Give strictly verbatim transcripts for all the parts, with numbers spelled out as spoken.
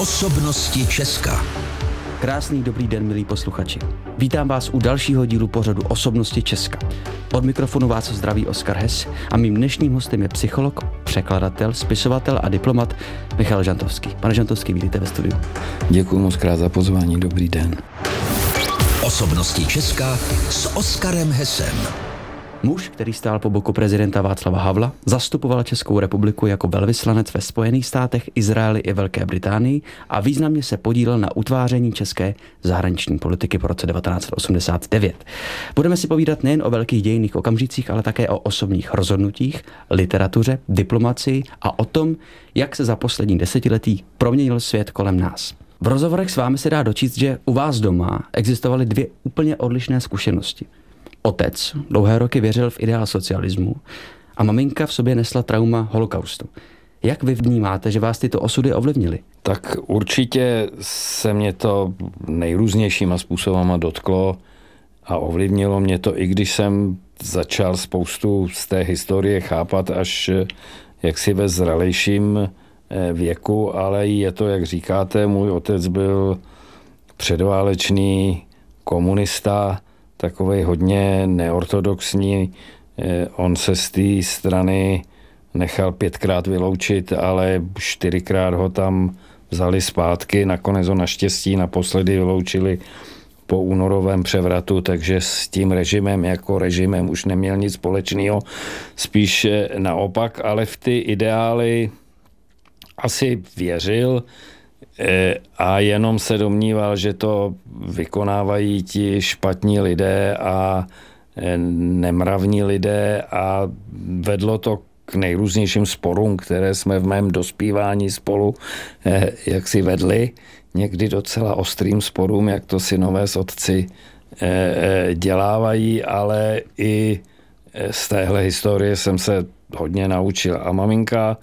Osobnosti Česka. Krásný dobrý den, milí posluchači. Vítám vás u dalšího dílu pořadu Osobnosti Česka. Od mikrofonu vás zdraví Oskar Hess a mým dnešním hostem je psycholog, překladatel, spisovatel a diplomat Michal Žantovský. Pane Žantovský, vítejte ve studiu. Děkuji moc krát za pozvání, dobrý den. Osobnosti Česka s Oskarem Hessem. Muž, který stál po boku prezidenta Václava Havla, zastupoval Českou republiku jako velvyslanec ve Spojených státech, Izraeli i Velké Británii a významně se podílel na utváření české zahraniční politiky po roce devatenáct osmdesát devět. Budeme si povídat nejen o velkých dějinných okamžicích, ale také o osobních rozhodnutích, literatuře, diplomacii a o tom, jak se za poslední desetiletí proměnil svět kolem nás. V rozhovorech s vámi se dá dočíst, že u vás doma existovaly dvě úplně odlišné zkušenosti. Otec dlouhé roky věřil v ideál socialismu a maminka v sobě nesla trauma holokaustu. Jak vy vnímáte, že vás tyto osudy ovlivnily? Tak určitě se mě to nejrůznějšíma způsobama dotklo a ovlivnilo mě to, i když jsem začal spoustu z té historie chápat až jaksi ve zralejším věku, ale je to, jak říkáte, můj otec byl předválečný komunista, takovej hodně neortodoxní. On se z té strany nechal pětkrát vyloučit, ale čtyřikrát ho tam vzali zpátky. Nakonec ho naštěstí naposledy vyloučili po únorovém převratu, takže s tím režimem jako režimem už neměl nic společného. Spíš naopak, ale v ty ideály asi věřil a jenom se domníval, že to vykonávají ti špatní lidé a nemravní lidé a vedlo to k nejrůznějším sporům, které jsme v mém dospívání spolu jak si vedli. Někdy docela ostrým sporům, jak to synové s otci dělávají, ale i z téhle historie jsem se hodně naučil. A maminka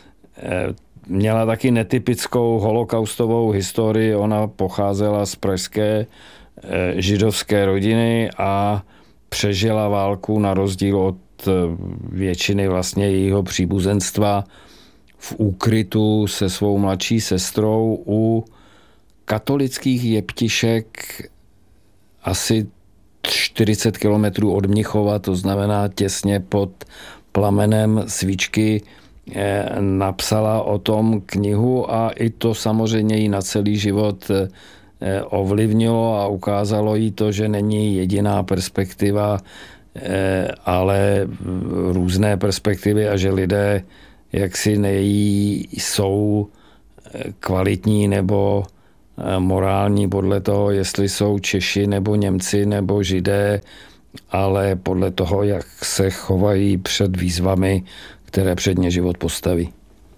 měla taky netypickou holokaustovou historii. Ona pocházela z pražské židovské rodiny a přežila válku na rozdíl od většiny vlastně jejího příbuzenstva v úkrytu se svou mladší sestrou u katolických jeptišek asi čtyřicet kilometrů od Mnichova, to znamená těsně pod plamenem svíčky. Napsala o tom knihu a i to samozřejmě jí na celý život ovlivnilo a ukázalo jí to, že není jediná perspektiva, ale různé perspektivy a že lidé jaksi nejsou kvalitní nebo morální podle toho, jestli jsou Češi nebo Němci nebo Židé, ale podle toho, jak se chovají před výzvami, které před ně život postaví.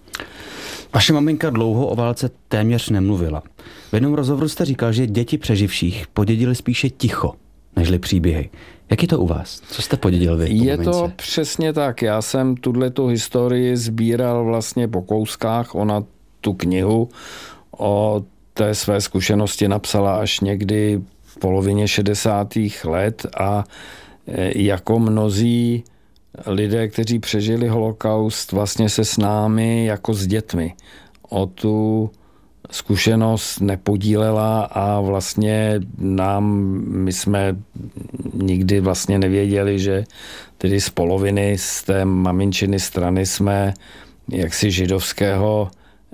Vaše maminka dlouho o válce téměř nemluvila. V jednom rozhovoru jste říkal, že děti přeživších podědili spíše ticho, nežli příběhy. Jak je to u vás? Co jste podědil vy? Je mamince? To přesně tak. Já jsem tuhletu historii sbíral vlastně po kouskách. Ona tu knihu o té své zkušenosti napsala až někdy v polovině šedesátých let a jako mnozí lidé, kteří přežili holokaust, vlastně se s námi jako s dětmi o tu zkušenost nepodílela a vlastně nám, my jsme nikdy vlastně nevěděli, že tedy z poloviny z té maminčiny strany jsme jaksi židovského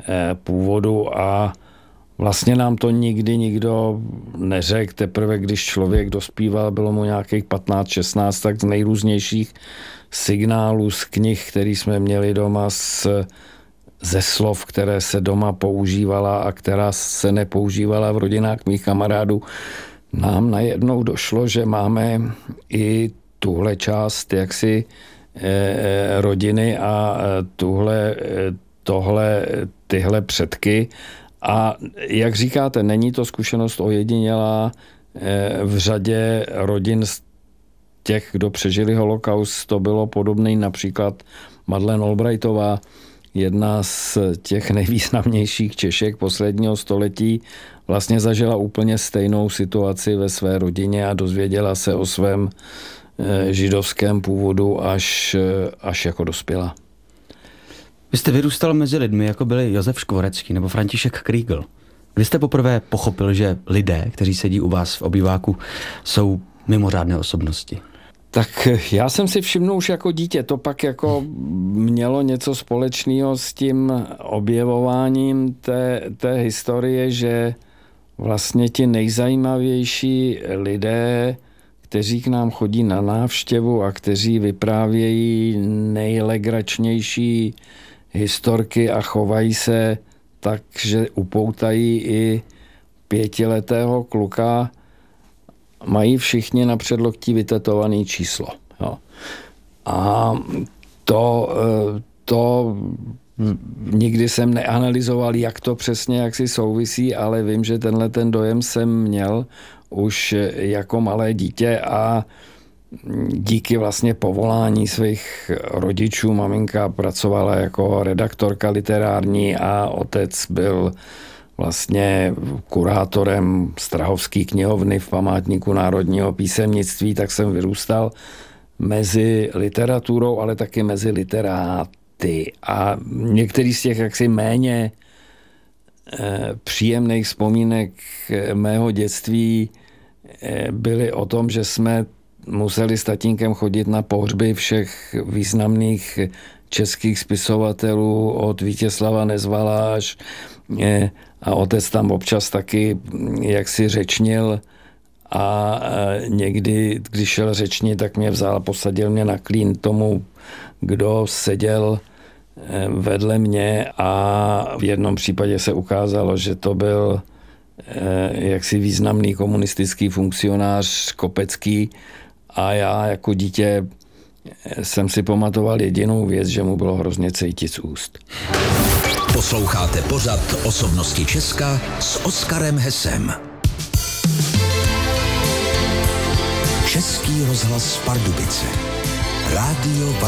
původu a vlastně nám to nikdy nikdo neřekl. Teprve když člověk dospíval, bylo mu nějakých patnáct šestnáct, tak z nejrůznějších signálů z knih, které jsme měli doma, z, ze slov, které se doma používala a která se nepoužívala v rodinách mých kamarádů, nám najednou došlo, že máme i tuhle část jaksi eh, rodiny a tuhle, tohle, tyhle předky. A jak říkáte, není to zkušenost ojedinělá. V řadě rodin z těch, kdo přežili holokaust, to bylo podobný, například Madeleine Albrightová, jedna z těch nejvýznamnějších Češek posledního století, vlastně zažila úplně stejnou situaci ve své rodině a dozvěděla se o svém židovském původu až, až jako dospělá. Vy jste vyrůstal mezi lidmi, jako byli Josef Škvorecký nebo František Krígl. Kdy jste poprvé pochopil, že lidé, kteří sedí u vás v obýváku, jsou mimořádné osobnosti? Tak já jsem si všimnul už jako dítě, to pak jako mělo něco společného s tím objevováním té, té historie, že vlastně ti nejzajímavější lidé, kteří k nám chodí na návštěvu a kteří vyprávějí nejlegračnější historky a chovají se tak, že upoutají i pětiletého kluka, mají všichni na předloktí vytetované číslo. Jo. A to, to nikdy jsem neanalyzoval, jak to přesně jak si souvisí, ale vím, že tenhle ten dojem jsem měl už jako malé dítě a díky vlastně povolání svých rodičů, maminka pracovala jako redaktorka literární a otec byl vlastně kurátorem Strahovské knihovny v Památníku národního písemnictví, tak jsem vyrůstal mezi literaturou, ale taky mezi literáty. A některý z těch jaksi méně eh, příjemných vzpomínek mého dětství eh, byly o tom, že jsme museli s tatínkem chodit na pohřby všech významných českých spisovatelů od Vítězslava Nezvala až eh, a otec tam občas taky jaksi řečnil a někdy, když šel řečnit, tak mě vzal a posadil mě na klín tomu, kdo seděl vedle mě a v jednom případě se ukázalo, že to byl jaksi významný komunistický funkcionář Kopecký a já jako dítě jsem si pamatoval jedinou věc, že mu bylo hrozně cítit z úst. Posloucháte pořad Osobnosti Česka s Oskarem Hesem. Český rozhlas Pardubice. Rádio